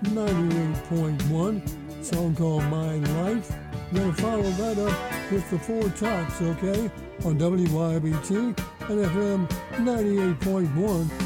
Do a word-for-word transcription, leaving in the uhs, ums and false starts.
ninety-eight point one, song called My Life. We're going to follow that up with the Four Tops, okay, on W Y B T and F M ninety-eight point one.